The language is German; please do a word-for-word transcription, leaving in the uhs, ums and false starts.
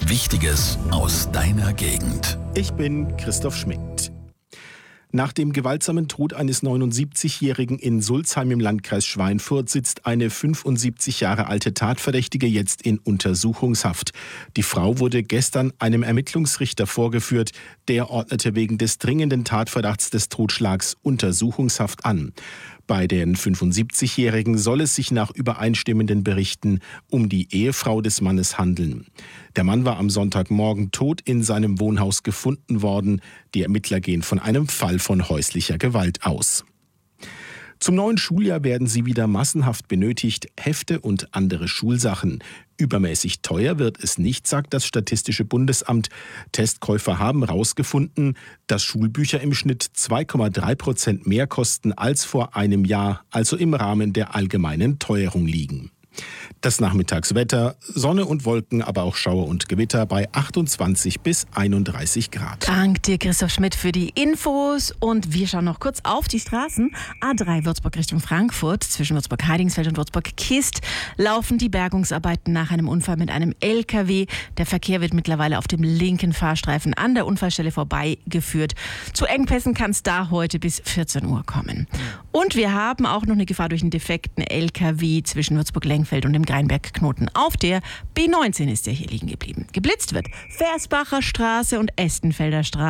Wichtiges aus deiner Gegend. Ich bin Christoph Schmidt. Nach dem gewaltsamen Tod eines neunundsiebzigjährigen in Sulzheim im Landkreis Schweinfurt sitzt eine fünfundsiebzig Jahre alte Tatverdächtige jetzt in Untersuchungshaft. Die Frau wurde gestern einem Ermittlungsrichter vorgeführt. Der ordnete wegen des dringenden Tatverdachts des Totschlags Untersuchungshaft an. Bei den fünfundsiebzigjährigen soll es sich nach übereinstimmenden Berichten um die Ehefrau des Mannes handeln. Der Mann war am Sonntagmorgen tot in seinem Wohnhaus gefunden worden. Die Ermittler gehen von einem Fall von häuslicher Gewalt aus. Zum neuen Schuljahr werden sie wieder massenhaft benötigt, Hefte und andere Schulsachen. Übermäßig teuer wird es nicht, sagt das Statistische Bundesamt. Testkäufer haben herausgefunden, dass Schulbücher im Schnitt zwei Komma drei Prozent mehr kosten als vor einem Jahr, also im Rahmen der allgemeinen Teuerung liegen. Das Nachmittagswetter, Sonne und Wolken, aber auch Schauer und Gewitter bei achtundzwanzig bis einunddreißig Grad. Dank dir, Christoph Schmidt, für die Infos. Und wir schauen noch kurz auf die Straßen. A drei Würzburg Richtung Frankfurt. Zwischen Würzburg-Heidingsfeld und Würzburg-Kist laufen die Bergungsarbeiten nach einem Unfall mit einem L K W. Der Verkehr wird mittlerweile auf dem linken Fahrstreifen an der Unfallstelle vorbeigeführt. Zu Engpässen kann es da heute bis vierzehn Uhr kommen. Und wir haben auch noch eine Gefahr durch einen defekten L K W zwischen Würzburg-Lengfeld und dem Greinbergknoten. Auf der B neunzehn ist der hier liegen geblieben. Geblitzt wird Versbacher Straße und Estenfelder Straße.